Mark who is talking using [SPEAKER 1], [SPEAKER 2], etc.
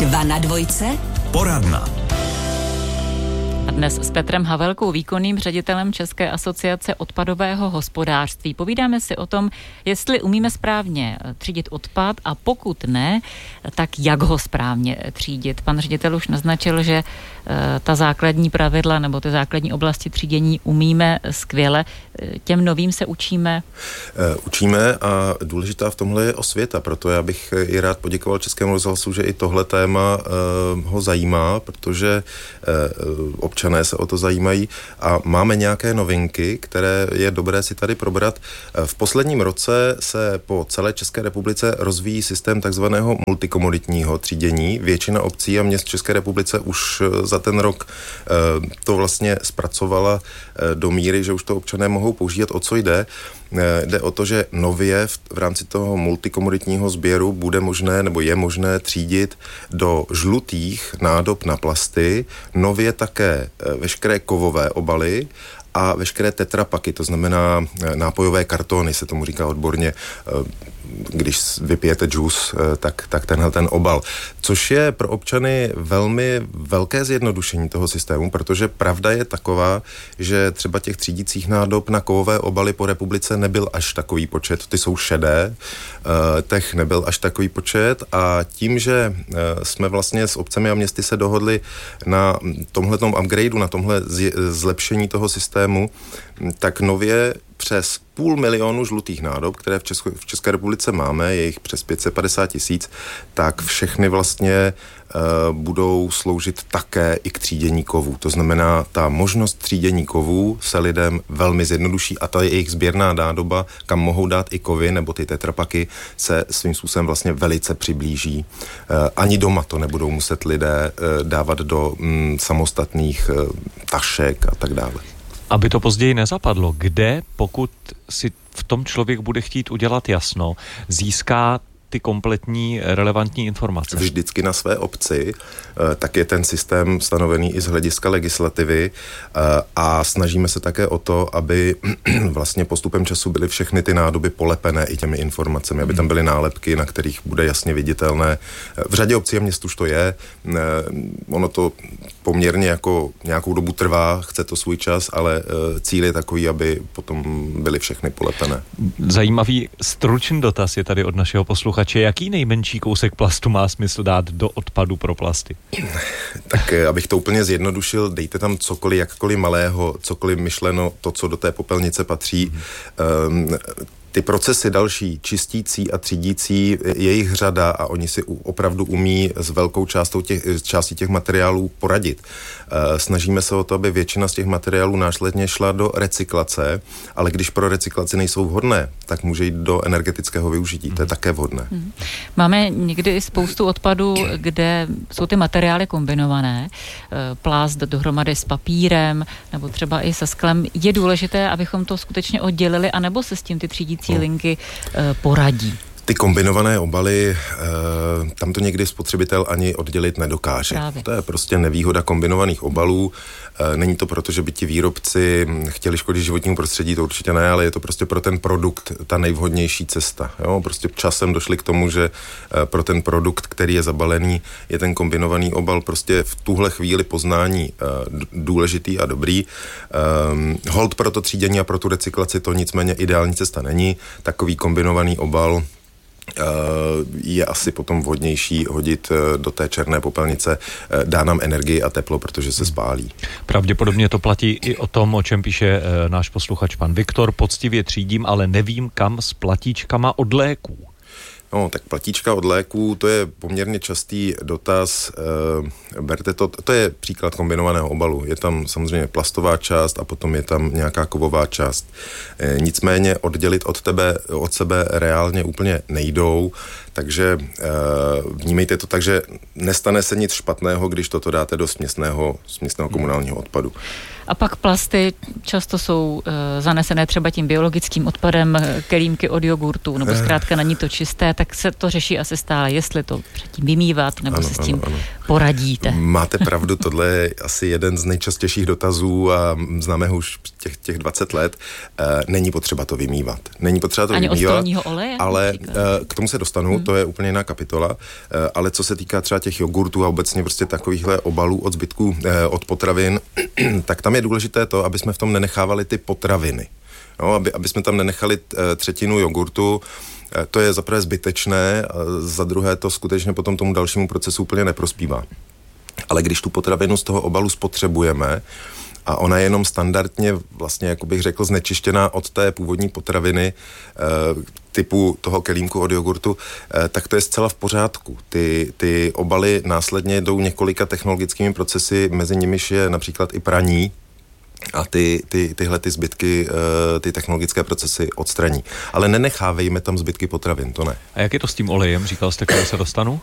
[SPEAKER 1] 2 na dvojce.
[SPEAKER 2] Poradna.
[SPEAKER 3] A dnes s Petrem Havelkou, výkonným ředitelem České asociace odpadového hospodářství. Povídáme si o tom, jestli umíme správně třídit odpad a pokud ne, tak jak ho správně třídit. Pan ředitel už naznačil, že ta základní pravidla nebo ty základní oblasti třídění umíme skvěle. Těm novým se učíme?
[SPEAKER 4] Učíme a důležitá v tomhle je osvěta, proto já bych i rád poděkoval Českému rozhlasu, že i tohle téma ho zajímá, protože občané se o to zajímají a máme nějaké novinky, které je dobré si tady probrat. V posledním roce se po celé České republice rozvíjí systém takzvaného multikomoditního třídění. Většina obcí a měst v České republice už za ten rok to vlastně zpracovala do míry, že už to občané mohou používat. O co jde? Jde o to, že nově v rámci toho multikomoditního sběru bude možné, nebo je možné třídit do žlutých nádob na plasty, nově také veškeré kovové obaly a veškeré tetrapaky, to znamená nápojové kartony, se tomu říká odborně, když vypijete džus, tak tenhle ten obal. Což je pro občany velmi velké zjednodušení toho systému, protože pravda je taková, že třeba těch třídicích nádob na kovové obaly po republice nebyl až takový počet, ty jsou šedé, těch nebyl až takový počet a tím, že jsme vlastně s obcemi a městy se dohodli na tomhletom upgradeu, na tomhle zlepšení toho systému, tak nově přes 500 000 žlutých nádob, které v České republice máme, je jich přes 550 000, tak všechny vlastně budou sloužit také i k třídění kovů. To znamená, ta možnost třídění kovů se lidem velmi zjednoduší a ta jejich sběrná nádoba, kam mohou dát i kovy nebo ty tetrapaky, se svým způsobem vlastně velice přiblíží. Ani doma to nebudou muset lidé dávat do samostatných tašek a tak dále.
[SPEAKER 5] Aby to později nezapadlo, kde, pokud si v tom člověk bude chtít udělat jasno, získá ty kompletní relevantní informace?
[SPEAKER 4] Vždycky na své obci, tak je ten systém stanovený i z hlediska legislativy a snažíme se také o to, aby vlastně postupem času byly všechny ty nádoby polepené i těmi informacemi, aby tam byly nálepky, na kterých bude jasně viditelné. V řadě obcí a měst už to je. Ono to poměrně jako nějakou dobu trvá, chce to svůj čas, ale cíl je takový, aby potom byly všechny polepené.
[SPEAKER 5] Zajímavý stručný dotaz je tady od našeho posluchače. Jaký nejmenší kousek plastu má smysl dát do odpadu pro plasty?
[SPEAKER 4] Tak abych to úplně zjednodušil, dejte tam cokoliv, jakkoliv malého, cokoliv myšleno, to, co do té popelnice patří. Ty procesy další, čistící a třídící, je jich řada a oni si opravdu umí s velkou částí těch materiálů poradit. Snažíme se o to, aby většina z těch materiálů následně šla do recyklace, ale když pro recyklaci nejsou vhodné, tak může jít do energetického využití. To je také vhodné.
[SPEAKER 3] Máme někdy spoustu odpadů, kde jsou ty materiály kombinované. Plást dohromady s papírem nebo třeba i se sklem. Je důležité, abychom to skutečně oddělili, anebo se s tím ty třídící linky poradí?
[SPEAKER 4] Ty kombinované obaly, tam to někdy spotřebitel ani oddělit nedokáže. Právě. To je prostě nevýhoda kombinovaných obalů. Není to proto, že by ti výrobci chtěli škodit životnímu prostředí, to určitě ne, ale je to prostě pro ten produkt ta nejvhodnější cesta. Jo? Prostě časem došli k tomu, že pro ten produkt, který je zabalený, je ten kombinovaný obal prostě v tuhle chvíli poznání důležitý a dobrý. Hold pro to třídění a pro tu recyklaci to nicméně ideální cesta není. Takový kombinovaný obal je asi potom vhodnější hodit do té černé popelnice, dá nám energii a teplo, protože se spálí.
[SPEAKER 5] Pravděpodobně to platí i o tom, o čem píše náš posluchač pan Viktor. Poctivě třídím, ale nevím kam s platíčkama od léků.
[SPEAKER 4] No, tak platíčka od léků, to je poměrně častý dotaz. Berte to je příklad kombinovaného obalu. Je tam samozřejmě plastová část a potom je tam nějaká kovová část. Nicméně oddělit od sebe reálně úplně nejdou, takže vnímejte to tak, že nestane se nic špatného, když toto dáte do směsného komunálního odpadu.
[SPEAKER 3] A pak plasty často jsou zanesené třeba tím biologickým odpadem, kelímky od jogurtu, nebo zkrátka není to čisté, tak se to řeší asi stále, jestli to předtím vymývat, nebo se s tím poradíte.
[SPEAKER 4] Máte pravdu, tohle je asi jeden z nejčastějších dotazů a známe ho už těch 20 let. Není potřeba to vymývat. Není potřeba to
[SPEAKER 3] ani
[SPEAKER 4] vymývat.
[SPEAKER 3] Ani od stolního oleje?
[SPEAKER 4] Ale k tomu se dostanu. to je úplně jiná kapitola, ale co se týká třeba těch jogurtů a obecně prostě takovýchhle obalů od zbytků, od potravin, tak tam je důležité to, aby jsme v tom nenechávali ty potraviny. No, aby jsme tam nenechali třetinu jogurtu, to je za prvé zbytečné, a za druhé to skutečně potom tomu dalšímu procesu úplně neprospívá. Ale když tu potravinu z toho obalu spotřebujeme a ona je jenom standardně vlastně, jako bych řekl, znečištěná od té původní potraviny typu toho kelímku od jogurtu, tak to je zcela v pořádku. Ty obaly následně jdou několika technologickými procesy, mezi nimiž je například i praní, a tyhle zbytky, ty technologické procesy odstraní. Ale nenechávejme tam zbytky potravin, to ne.
[SPEAKER 5] A jak je to s tím olejem? Říkal jste, kde se dostanu?